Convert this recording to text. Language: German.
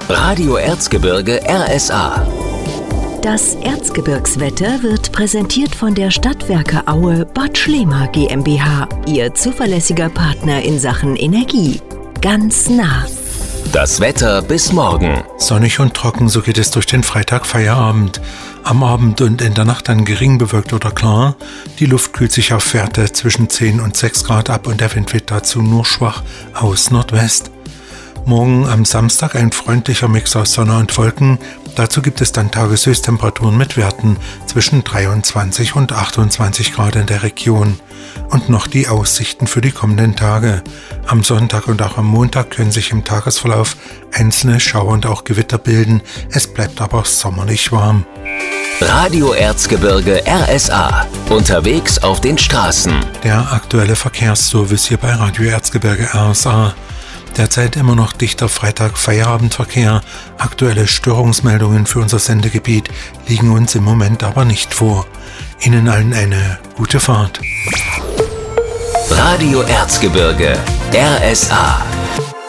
Radio Erzgebirge RSA. Das Erzgebirgswetter wird präsentiert von der Stadtwerke Aue Bad Schlema GmbH, Ihr zuverlässiger Partner in Sachen Energie. Ganz nah. Das Wetter bis morgen. Sonnig und trocken, so geht es durch den Freitag-Feierabend. Am Abend und in der Nacht dann gering bewölkt oder klar. Die Luft kühlt sich auf Werte zwischen 10 und 6 Grad ab und der Wind weht dazu nur schwach aus Nordwest. Morgen am Samstag ein freundlicher Mix aus Sonne und Wolken. Dazu gibt es dann Tageshöchsttemperaturen mit Werten zwischen 23 und 28 Grad in der Region. Und noch die Aussichten für die kommenden Tage. Am Sonntag und auch am Montag können sich im Tagesverlauf einzelne Schauer und auch Gewitter bilden. Es bleibt aber sommerlich warm. Radio Erzgebirge RSA. Unterwegs auf den Straßen. Der aktuelle Verkehrsservice hier bei Radio Erzgebirge RSA. Derzeit immer noch dichter Freitag-Feierabendverkehr. Aktuelle Störungsmeldungen für unser Sendegebiet liegen uns im Moment aber nicht vor. Ihnen allen eine gute Fahrt. Radio Erzgebirge RSA.